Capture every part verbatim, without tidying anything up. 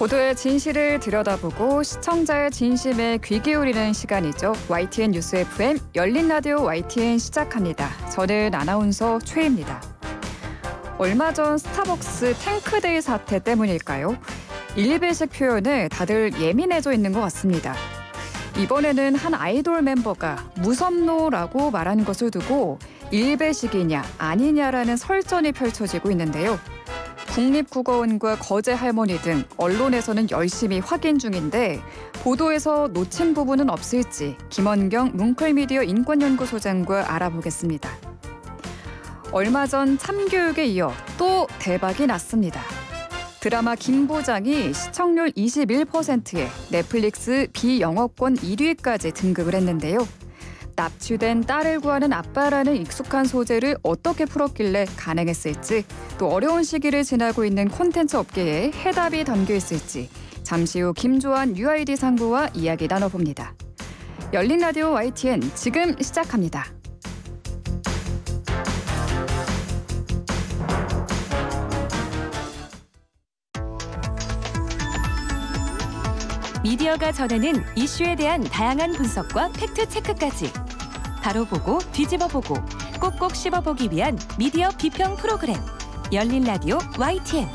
보도의 진실을 들여다보고 시청자의 진심에 귀 기울이는 시간이죠. 와이티엔 뉴스 에프엠 열린 라디오 와이티엔 시작합니다. 저는 아나운서 최입니다. 얼마 전 스타벅스 탱크데이 사태 때문일까요? 일배식 표현에 다들 예민해져 있는 것 같습니다. 이번에는 한 아이돌 멤버가 무섭노라고 말한 것을 두고 일배식이냐 아니냐라는 설전이 펼쳐지고 있는데요. 국립국어원과 거제 할머니 등 언론에서는 열심히 확인 중인데 보도에서 놓친 부분은 없을지 김원경 뭉클미디어 인권연구소장과 알아보겠습니다. 얼마 전 참교육에 이어 또 대박이 났습니다. 드라마 김부장이 시청률 이십일 퍼센트에 넷플릭스 비영업권 일 위까지 등극을 했는데요. 납치된 딸을 구하는 아빠라는 익숙한 소재를 어떻게 풀었길래 가능했을지, 또 어려운 시기를 지나고 있는 콘텐츠 업계에 해답이 담겨 있을지 잠시 후 김조한 유아이디 상부와 이야기 나눠봅니다. 열린 라디오 와이티엔 지금 시작합니다. 미디어가 전하는 이슈에 대한 다양한 분석과 팩트체크까지 바로 보고 뒤집어 보고 꼭꼭 씹어보기 위한 미디어 비평 프로그램 열린 라디오 와이티엔.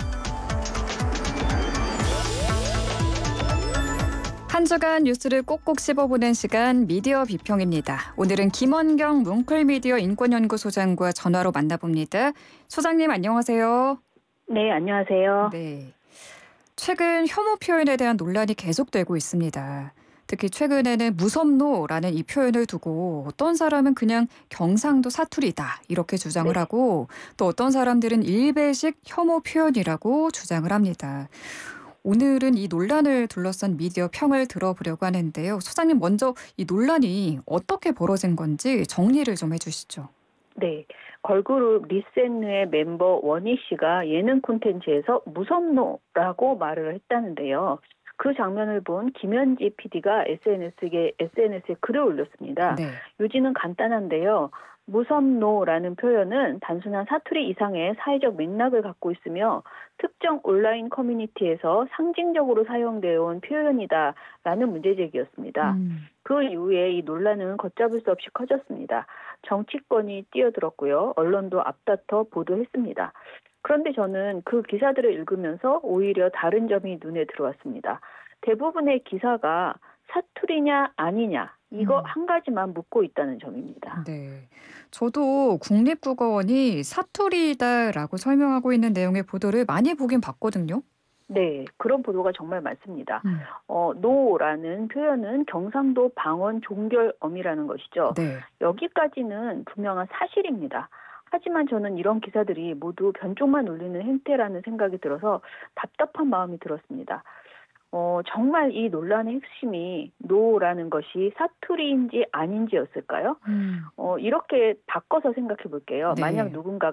한 주간 뉴스를 꼭꼭 씹어보는 시간 미디어 비평입니다. 오늘은 김원경 뭉클미디어 인권연구소장과 전화로 만나봅니다. 소장님 안녕하세요. 네, 안녕하세요. 네. 최근 혐오 표현에 대한 논란이 계속되고 있습니다. 특히 최근에는 무섭노라는 이 표현을 두고 어떤 사람은 그냥 경상도 사투리다 이렇게 주장을 네. 하고 또 어떤 사람들은 일배식 혐오 표현이라고 주장을 합니다. 오늘은 이 논란을 둘러싼 미디어 평을 들어보려고 하는데요. 소장님 먼저 이 논란이 어떻게 벌어진 건지 정리를 좀 해주시죠. 네, 걸그룹 리센누의 멤버 원희 씨가 예능 콘텐츠에서 무섭노라고 말을 했다는데요. 그 장면을 본 김현지 피디가 에스엔에스에, 에스엔에스에 글을 올렸습니다. 네. 요지는 간단한데요. 무섭노라는 표현은 단순한 사투리 이상의 사회적 맥락을 갖고 있으며 특정 온라인 커뮤니티에서 상징적으로 사용되어 온 표현이다라는 문제제기였습니다. 음. 그 이후에 이 논란은 걷잡을 수 없이 커졌습니다. 정치권이 뛰어들었고요. 언론도 앞다퉈 보도했습니다. 그런데 저는 그 기사들을 읽으면서 오히려 다른 점이 눈에 들어왔습니다. 대부분의 기사가 사투리냐 아니냐 이거 음. 한 가지만 묻고 있다는 점입니다. 네, 저도 국립국어원이 사투리다라고 설명하고 있는 내용의 보도를 많이 보긴 봤거든요. 네, 그런 보도가 정말 많습니다. 음. 어, 노라는 표현은 경상도 방언 종결어미라는 것이죠. 네. 여기까지는 분명한 사실입니다. 하지만 저는 이런 기사들이 모두 변종만 울리는 행태라는 생각이 들어서 답답한 마음이 들었습니다. 어, 정말 이 논란의 핵심이 노라는 것이 사투리인지 아닌지였을까요? 음. 어, 이렇게 바꿔서 생각해 볼게요. 네. 만약 누군가가